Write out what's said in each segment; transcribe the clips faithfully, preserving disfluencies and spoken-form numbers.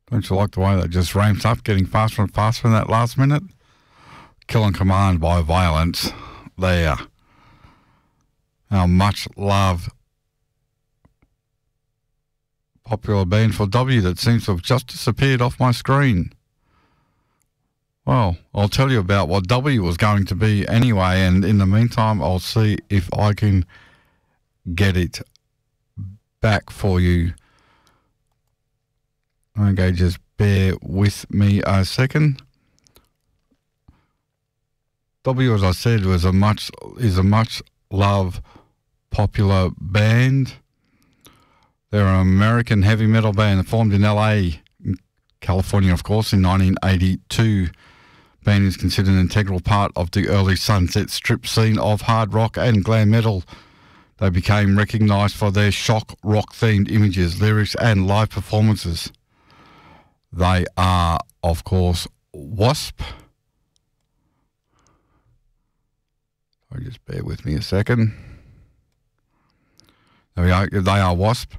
Don't you like the way that just ramps up, getting faster and faster in that last minute? Kill and Command by Violence there. Our much loved popular band for W that seems to have just disappeared off my screen. Well, I'll tell you about what W was going to be anyway, and in the meantime, I'll see if I can get it back for you. Okay, just bear with me a second. W, as I said, was a much is a much loved popular band. They're an American heavy metal band formed in L A, California, of course, in nineteen eighty-two. Band is considered an integral part of the early Sunset Strip scene of hard rock and glam metal. They became recognised for their shock rock-themed images, lyrics and live performances. They are, of course, Wasp. So just bear with me a second. There we go. They are Wasp.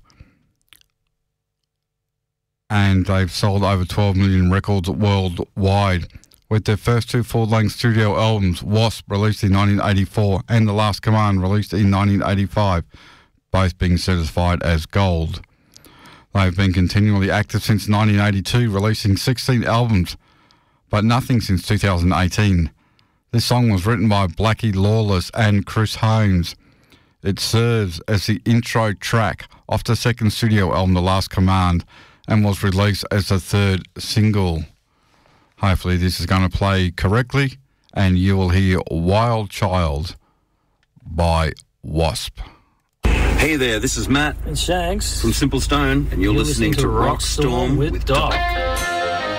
And they've sold over twelve million records worldwide. With their first two full-length studio albums, Wasp, released in nineteen eighty-four, and The Last Command, released in nineteen eighty-five, both being certified as gold. They've been continually active since nineteen eighty-two, releasing sixteen albums, but nothing since two thousand eighteen. This song was written by Blackie Lawless and Chris Holmes. It serves as the intro track off the second studio album, The Last Command, and was released as the third single. Hopefully this is going to play correctly, and you will hear Wild Child by Wasp. Hey there, this is Matt and Shags from Simple Stone, and you're, you're listening, listening to to Rock Storm with, with Doc. Doc.